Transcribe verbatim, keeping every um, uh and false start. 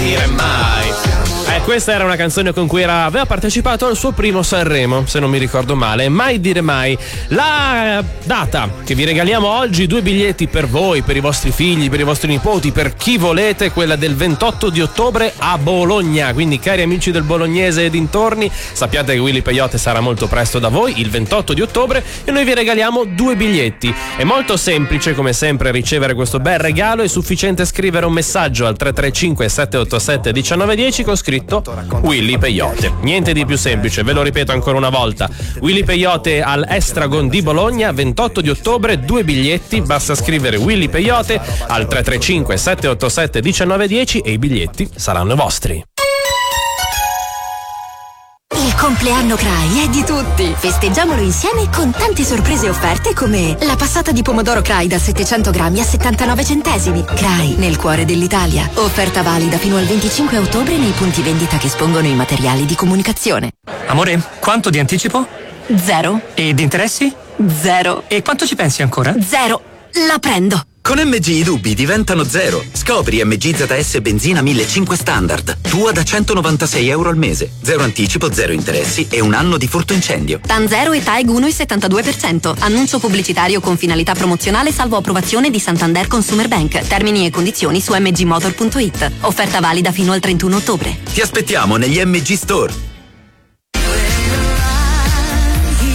dire mai. Eh, questa era una canzone con cui era, aveva partecipato al suo primo Sanremo, se non mi ricordo male. Mai dire mai. La data che vi regaliamo oggi, due biglietti per voi, per i vostri figli, per i vostri nipoti, per chi volete, quella del ventotto di ottobre a Bologna. Quindi, cari amici del Bolognese e dintorni, sappiate che Willy Peyote sarà molto presto da voi, il ventotto di ottobre, e noi vi regaliamo due biglietti. È molto semplice, come sempre, ricevere questo bel regalo. È sufficiente scrivere un messaggio al tre tre cinque sette otto sette uno nove uno zero con scritto Willy Peyote. Niente di più semplice, ve lo ripeto ancora una volta. Willy Peyote al Estragon di Bologna, ventotto di ottobre, due biglietti. Basta scrivere Willy Peyote al tre tre cinque sette otto sette uno nove uno zero e i biglietti saranno vostri. Il compleanno C R A I è di tutti. Festeggiamolo insieme con tante sorprese offerte come la passata di pomodoro C R A I da settecento grammi a settantanove centesimi. C R A I nel cuore dell'Italia. Offerta valida fino al venticinque ottobre nei punti vendita che espongono i materiali di comunicazione. Amore, quanto di anticipo? Zero. E di interessi? Zero. E quanto ci pensi ancora? Zero. La prendo. Con M G i dubbi diventano zero. Scopri M G Z S benzina millecinquecento standard. Tua da centonovantasei euro al mese. Zero anticipo, zero interessi e un anno di furto incendio. TAN zero e T A E G uno virgola settantadue per cento. Annuncio pubblicitario con finalità promozionale salvo approvazione di Santander Consumer Bank. Termini e condizioni su m g motor punto it. Offerta valida fino al trentuno ottobre. Ti aspettiamo negli M G Store.